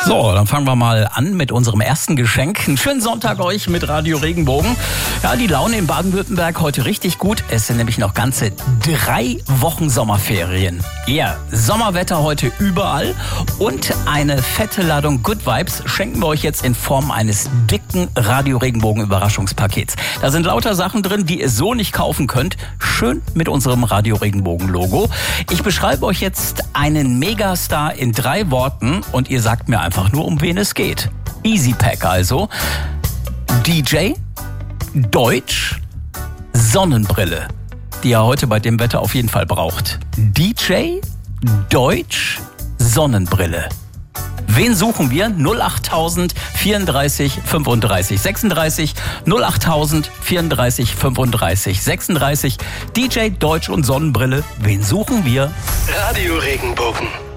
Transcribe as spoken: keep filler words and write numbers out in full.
So, dann fangen wir mal an mit unserem ersten Geschenk. Einen schönen Sonntag euch mit Radio Regenbogen. Ja, die Laune in Baden-Württemberg heute richtig gut. Es sind nämlich noch ganze drei Wochen Sommerferien. Ja, yeah, Sommerwetter heute überall und eine fette Ladung Good Vibes schenken wir euch jetzt in Form eines dicken Radio Regenbogen Überraschungspakets. Da sind lauter Sachen drin, die ihr so nicht kaufen könnt. Schön mit unserem Radio Regenbogen Logo. Ich beschreibe euch jetzt einen Megastar in drei Worten und ihr sagt mir einfach nur, um wen es geht. Easy Pack also. D J, Deutsch, Sonnenbrille, die ihr heute bei dem Wetter auf jeden Fall braucht. D J, Deutsch, Sonnenbrille. Wen suchen wir? null achttausend vierunddreißig fünfunddreißig sechsunddreißig, null achttausend vierunddreißig fünfunddreißig sechsunddreißig. D J, Deutsch und Sonnenbrille. Wen suchen wir? Radio Regenbogen.